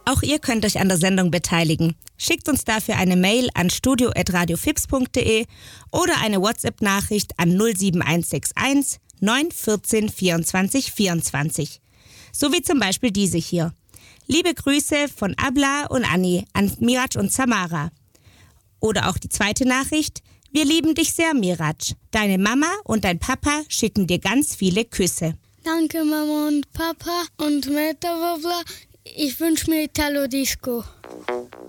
Auch ihr könnt euch an der Sendung beteiligen. Schickt uns dafür eine Mail an studio@radiofips.de oder eine WhatsApp-Nachricht an 07161 914 24 24. So wie zum Beispiel diese hier. Liebe Grüße von Abla und Anni an Mirac und Samara. Oder auch die zweite Nachricht. Wir lieben dich sehr, Mirac. Deine Mama und dein Papa schicken dir ganz viele Küsse. Danke, Mama und Papa und Metabobla. Ich wünsche mir Italo Disco.